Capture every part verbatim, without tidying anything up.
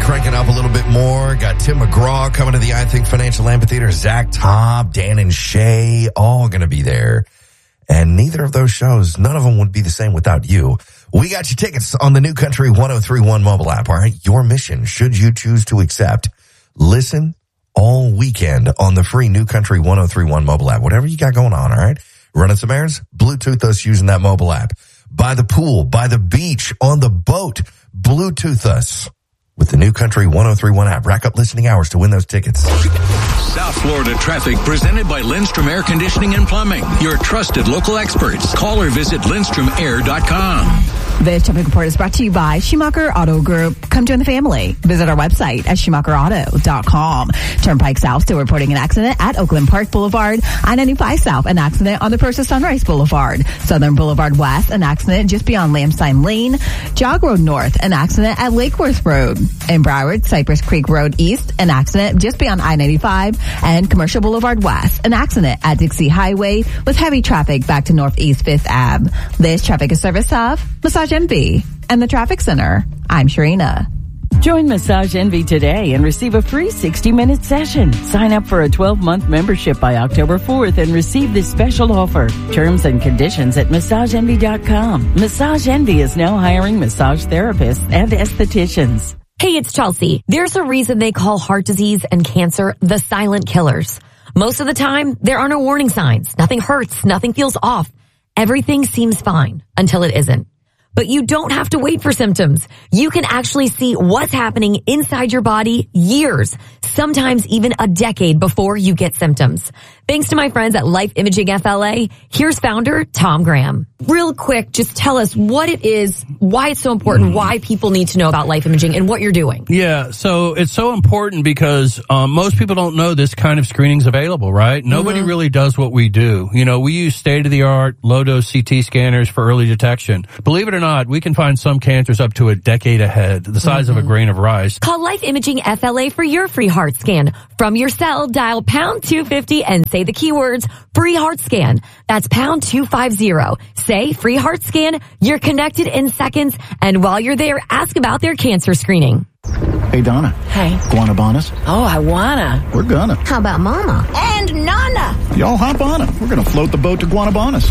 cranking up a little bit more. Got Tim McGraw coming to the I Think Financial Amphitheater. Zach Tobb, Dan and Shay, all going to be there. And neither of those shows, none of them would be the same without you. We got you tickets on the New Country one oh three one mobile app, all right? Your mission, should you choose to accept, listen all weekend on the free New Country one oh three one mobile app. Whatever you got going on, all right? Running some errands? Bluetooth us using that mobile app. By the pool, by the beach, on the boat, Bluetooth us with the New Country one oh three one app. Rack up listening hours to win those tickets. South Florida traffic presented by Lindstrom Air Conditioning and Plumbing. Your trusted local experts. Call or visit lindstrom air dot com. This traffic report is brought to you by Schumacher Auto Group. Come join the family. Visit our website at schumacher auto dot com. Turnpike South still reporting an accident at Oakland Park Boulevard. I ninety-five South, an accident on the Persa Sunrise Boulevard. Southern Boulevard West, an accident just beyond Lamstein Lane. Jog Road North, an accident at Lake Worth Road. In Broward, Cypress Creek Road East, an accident just beyond I ninety-five. And Commercial Boulevard West, an accident at Dixie Highway with heavy traffic back to Northeast Fifth Avenue. This traffic is service of Massage Envy and the Traffic Center. I'm Sharina. Join Massage Envy today and receive a free sixty-minute session. Sign up for a twelve-month membership by October fourth and receive this special offer. Terms and conditions at massage envy dot com. Massage Envy is now hiring massage therapists and estheticians. Hey, it's Chelsea. There's a reason they call heart disease and cancer the silent killers. Most of the time, there are no warning signs. Nothing hurts. Nothing feels off. Everything seems fine until it isn't. But you don't have to wait for symptoms. You can actually see what's happening inside your body years, sometimes even a decade before you get symptoms. Thanks to my friends at Life Imaging F L A, here's founder Tom Graham. Real quick, just tell us what it is, why it's so important, why people need to know about life imaging and what you're doing. Yeah, so it's so important because um, most people don't know this kind of screening's available, right? Nobody mm-hmm. really does what we do. You know, we use state-of-the-art low-dose C T scanners for early detection. Believe it or not, we can find some cancers up to a decade ahead, the size mm-hmm. of a grain of rice. Call Life Imaging F L A for your free heart scan. From your cell, dial pound two fifty and say the keywords free heart scan. That's pound two fifty. Say free heart scan. You're connected in seconds. And while you're there, ask about their cancer screening. Hey, Donna. Hey. Guanabanas? Oh, I wanna. We're gonna. How about Mama? And Nana. Y'all hop on it. We're gonna float the boat to Guanabanas.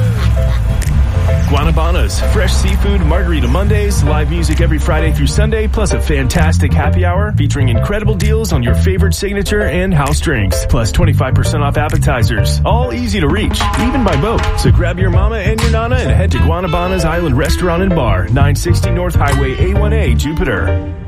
Guanabanas, fresh seafood, margarita Mondays, live music every Friday through Sunday, plus a fantastic happy hour featuring incredible deals on your favorite signature and house drinks, plus twenty-five percent off appetizers. All easy to reach, even by boat. So grab your mama and your nana and head to Guanabanas Island Restaurant and Bar, nine sixty North Highway A one A, Jupiter.